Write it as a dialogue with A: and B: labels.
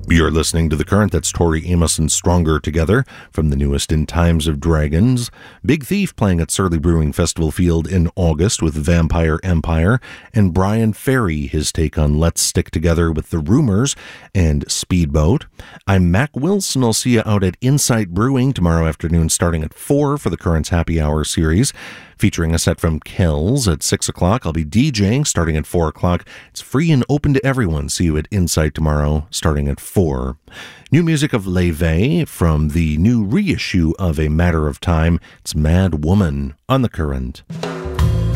A: You're listening to The Current. That's Tori Amos and Stronger Together from the newest in Times of Dragons. Big Thief playing at Surly Brewing Festival Field in August with Vampire Empire. And Brian Ferry, his take on Let's Stick Together with The Rumors and Speedboat. I'm Mac Wilson. I'll see you out at Insight Brewing tomorrow afternoon starting at 4 for The Current's Happy Hour series, featuring a set from Kells at 6 o'clock. I'll be DJing starting at 4 o'clock. It's free and open to everyone. See you at Insight tomorrow starting at 4. New music of Leve from the new reissue of A Matter of Time. It's Mad Woman on The Current.